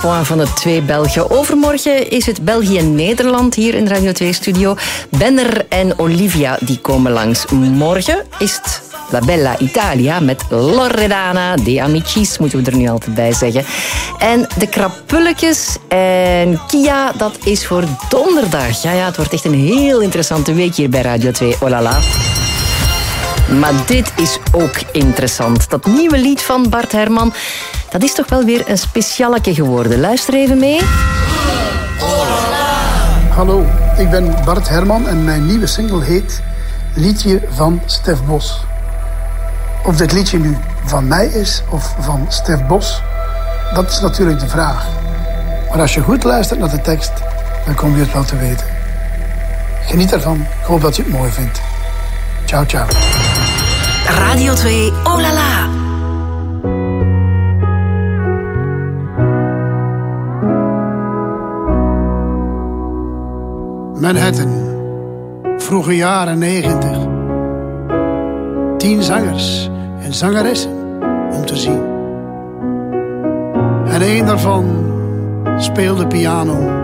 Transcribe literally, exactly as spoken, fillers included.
Point van de twee Belgen. Overmorgen is het België-Nederland hier in de Radio twee-studio. Benner en Olivia die komen langs. Morgen is het La Bella Italia met Loredana de Amicis, moeten we er nu altijd bij zeggen. En de Krapulletjes en Kia, dat is voor donderdag. Ja, ja, het wordt echt een heel interessante week hier bij Radio twee. Oh la la. Maar dit is ook interessant. Dat nieuwe lied van Bart Herman, dat is toch wel weer een specialeke geworden. Luister even mee. Hallo, ik ben Bart Herman en mijn nieuwe single heet Liedje van Stef Bos. Of dit liedje nu van mij is of van Stef Bos, dat is natuurlijk de vraag. Maar als je goed luistert naar de tekst, dan kom je het wel te weten. Geniet ervan. Ik hoop dat je het mooi vindt. Ciao, ciao. Radio twee, oh la la. Manhattan, vroege jaren negentig. Tien zangers en zangeressen om te zien. En één daarvan speelde piano.